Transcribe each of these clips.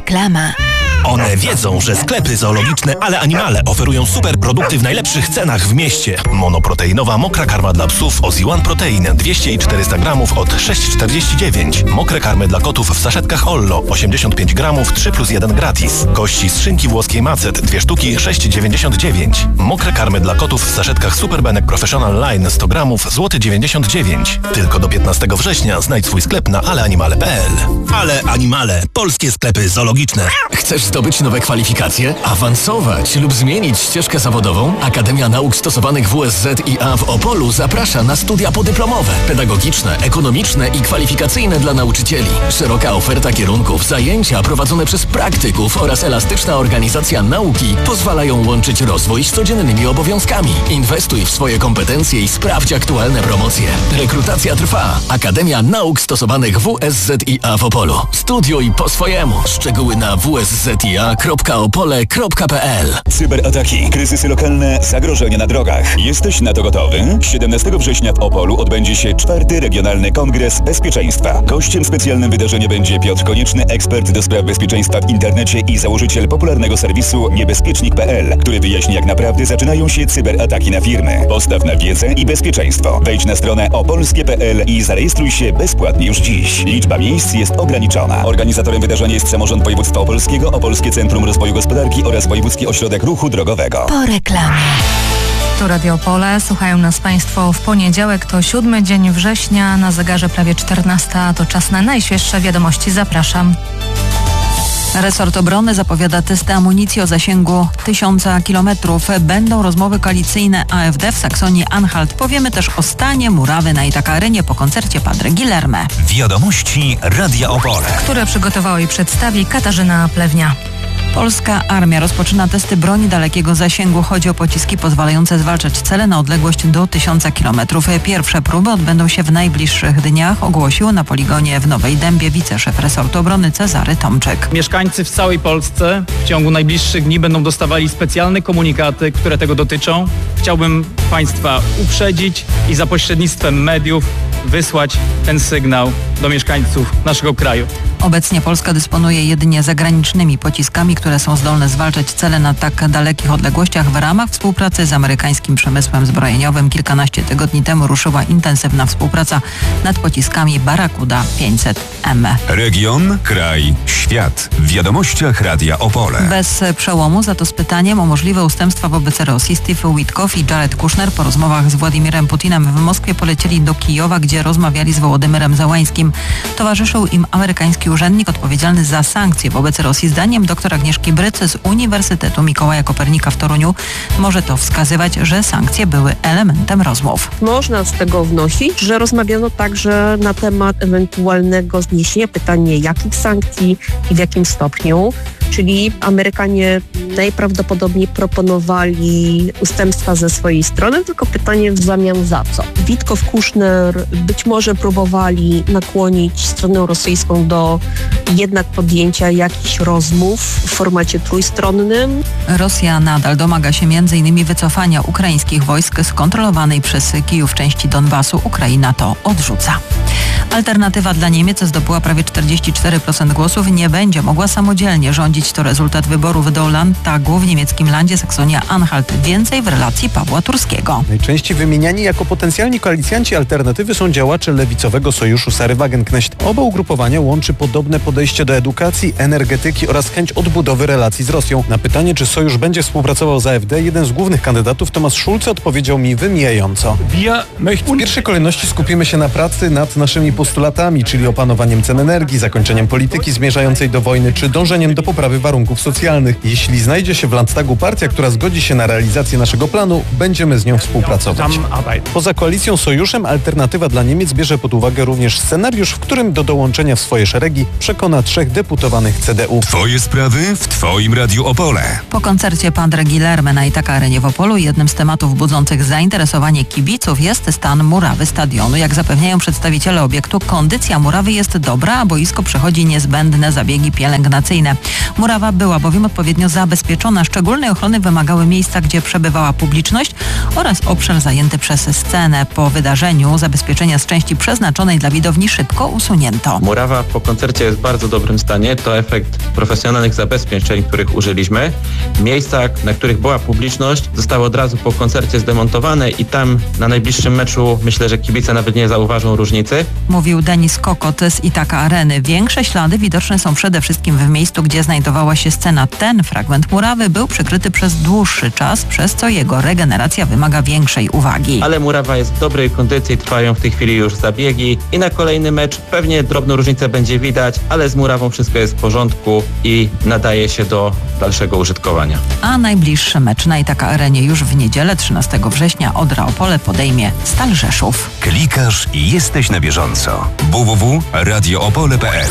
Reklama. One wiedzą, że sklepy zoologiczne Ale Animale oferują super produkty w najlepszych cenach w mieście. Monoproteinowa mokra karma dla psów Ozi-One Protein 200 i 400 gramów od 6,49. Mokre karmy dla kotów w saszetkach Ollo 85 gramów 3+1 gratis. Kości z szynki włoskiej Macet 2 sztuki 6,99. Mokre karmy dla kotów w saszetkach Super Benek Professional Line 100 gramów złoty 99. Tylko do 15 września znajdź swój sklep na aleanimale.pl. Ale Animale. Polskie sklepy zoologiczne. Chcesz zdobyć nowe kwalifikacje? Awansować lub zmienić ścieżkę zawodową? Akademia Nauk Stosowanych WSZiA w Opolu zaprasza na studia podyplomowe, pedagogiczne, ekonomiczne i kwalifikacyjne dla nauczycieli. Szeroka oferta kierunków, zajęcia prowadzone przez praktyków oraz elastyczna organizacja nauki pozwalają łączyć rozwój z codziennymi obowiązkami. Inwestuj w swoje kompetencje i sprawdź aktualne promocje. Rekrutacja trwa. Akademia Nauk Stosowanych WSZiA w Opolu. Studiuj po swojemu. Szczegóły na wszzia.opole.pl. Cyberataki, kryzysy lokalne, zagrożenia na drogach. Jesteś na to gotowy? 17 września w Opolu odbędzie się 4. Regionalny Kongres Bezpieczeństwa. Gościem specjalnym wydarzenia będzie Piotr Konieczny, ekspert do spraw bezpieczeństwa w internecie i założyciel popularnego serwisu niebezpiecznik.pl, który wyjaśni, jak naprawdę zaczynają się cyberataki na firmy. Postaw na wiedzę i bezpieczeństwo. Wejdź na stronę opolskie.pl i zarejestruj się bezpłatnie już dziś. Liczba miejsc jest ograniczona. Organizatorem wydarzenia jest Samorząd Województwa Opolskiego, Opolskie Centrum Rozwoju Gospodarki oraz Wojewódzki Ośrodek Ruchu Drogowego. Po reklamie. Tu Radio Opole. Słuchają nas Państwo w poniedziałek. To 7 dzień września. Na zegarze prawie 14. To czas na najświeższe wiadomości. Zapraszam. Resort Obrony zapowiada testy amunicji o zasięgu 1000 kilometrów. Będą rozmowy koalicyjne AfD w Saksonii-Anhalt. Powiemy też o stanie murawy na Itaka-Arenie po koncercie Padre Guilherme. Wiadomości Radia Opole, które przygotowała i przedstawi Katarzyna Plewnia. Polska armia rozpoczyna testy broni dalekiego zasięgu. Chodzi o pociski pozwalające zwalczać cele na odległość do 1000 km. Pierwsze próby odbędą się w najbliższych dniach, ogłosił na poligonie w Nowej Dębie wiceszef resortu obrony Cezary Tomczyk. Mieszkańcy w całej Polsce w ciągu najbliższych dni będą dostawali specjalne komunikaty, które tego dotyczą. Chciałbym Państwa uprzedzić i za pośrednictwem mediów wysłać ten sygnał do mieszkańców naszego kraju. Obecnie Polska dysponuje jedynie zagranicznymi pociskami, które są zdolne zwalczać cele na tak dalekich odległościach. W ramach współpracy z amerykańskim przemysłem zbrojeniowym kilkanaście tygodni temu ruszyła intensywna współpraca nad pociskami Barracuda 500M. Region, kraj, świat. W wiadomościach Radia Opole. Bez przełomu, za to z pytaniem o możliwe ustępstwa wobec Rosji, Steve Witkow i Jared Kushner po rozmowach z Władimirem Putinem w Moskwie polecieli do Kijowa, gdzie rozmawiali z Wołodymyrem Załańskim. Towarzyszył im amerykański urzędnik odpowiedzialny za sankcje wobec Rosji. Zdaniem dr Agnieszki Brycy z Uniwersytetu Mikołaja Kopernika w Toruniu może to wskazywać, że sankcje były elementem rozmów. Można z tego wnosić, że rozmawiano także na temat ewentualnego zniesienia. Pytanie, jakich sankcji i w jakim stopniu. Czyli Amerykanie najprawdopodobniej proponowali ustępstwa ze swojej strony, tylko pytanie w zamian za co. Witkow, Kushner być może próbowali nakłonić stronę rosyjską do jednak podjęcia jakichś rozmów w formacie trójstronnym. Rosja nadal domaga się m.in. wycofania ukraińskich wojsk z kontrolowanej przez Kijów części Donbasu. Ukraina to odrzuca. Alternatywa dla Niemiec zdobyła prawie 44% głosów i nie będzie mogła samodzielnie rządzić. To rezultat wyborów do Landtagu w niemieckim landzie Saksonia-Anhalt. Więcej w relacji Pawła Turskiego. Najczęściej wymieniani jako potencjalni koalicjanci Alternatywy są działacze lewicowego sojuszu Sary Wagenknecht. Oba ugrupowania łączy podobne podejście do edukacji, energetyki oraz chęć odbudowy relacji z Rosją. Na pytanie, czy sojusz będzie współpracował z AfD, jeden z głównych kandydatów, Thomas Schulze, odpowiedział mi wymijająco. W pierwszej kolejności skupimy się na pracy nad naszymi postulatami, czyli opanowaniem cen energii, zakończeniem polityki zmierzającej do wojny, czy dążeniem do poprawy warunków socjalnych. Jeśli znajdzie się w Landtagu partia, która zgodzi się na realizację naszego planu, będziemy z nią współpracować. Poza koalicją sojuszem Alternatywa dla Niemiec bierze pod uwagę również scenariusz, w którym do dołączenia w swoje szeregi przekona 3 deputowanych CDU. Twoje sprawy w Twoim Radiu Opole. Po koncercie Padre Guilherme na Itaka-Arenie w Opolu jednym z tematów budzących zainteresowanie kibiców jest stan murawy stadionu. Jak zapewniają przedstawiciele obiektu projektu kondycja murawy jest dobra, a boisko przechodzi niezbędne zabiegi pielęgnacyjne. Murawa była bowiem odpowiednio zabezpieczona. Szczególnej ochrony wymagały miejsca, gdzie przebywała publiczność oraz obszar zajęty przez scenę. Po wydarzeniu zabezpieczenia z części przeznaczonej dla widowni szybko usunięto. Murawa po koncercie jest w bardzo dobrym stanie. To efekt profesjonalnych zabezpieczeń, których użyliśmy. Miejsca, na których była publiczność, zostały od razu po koncercie zdemontowane i tam na najbliższym meczu myślę, że kibice nawet nie zauważą różnicy. Mówił Denis Kokot z Itaka Areny. Większe ślady widoczne są przede wszystkim w miejscu, gdzie znajdowała się scena. Ten fragment murawy był przykryty przez dłuższy czas, przez co jego regeneracja wymaga większej uwagi. Ale murawa jest w dobrej kondycji, trwają w tej chwili już zabiegi i na kolejny mecz pewnie drobną różnicę będzie widać, ale z murawą wszystko jest w porządku i nadaje się do dalszego użytkowania. A najbliższy mecz na Itaka Arenie już w niedzielę 13 września Odra Opole podejmie Stal Rzeszów. Klikasz i jesteś na bieżąco. www.radioopole.pl.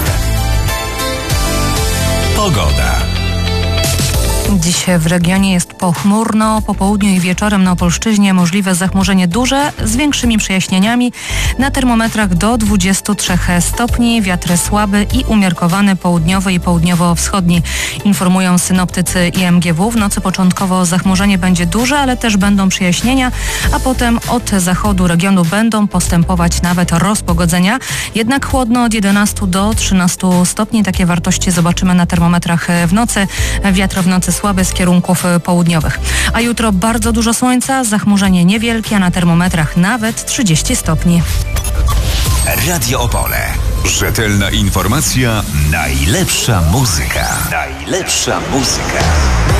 Pogoda. Dziś w regionie jest pochmurno, po południu i wieczorem na Opolszczyźnie możliwe zachmurzenie duże z większymi przejaśnieniami. Na termometrach do 23 stopni, wiatr słaby i umiarkowany południowy i południowo-wschodni. Informują synoptycy IMGW. W nocy początkowo zachmurzenie będzie duże, ale też będą przejaśnienia, a potem od zachodu regionu będą postępować nawet rozpogodzenia. Jednak chłodno od 11 do 13 stopni. Takie wartości zobaczymy na termometrach w nocy. Wiatr w nocy słaby z kierunków południowych. A jutro bardzo dużo słońca, zachmurzenie niewielkie, a na termometrach nawet 30 stopni. Radio Opole. Rzetelna informacja, najlepsza muzyka. Najlepsza muzyka.